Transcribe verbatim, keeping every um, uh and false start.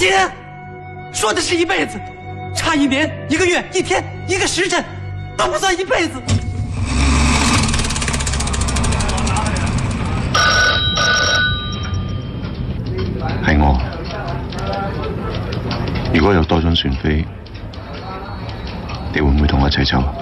既然说的是一辈子，差一年、一个月、一天、一个时辰，都不算一辈子。 係我。如果有多張船飛，你會唔會同我一齊走？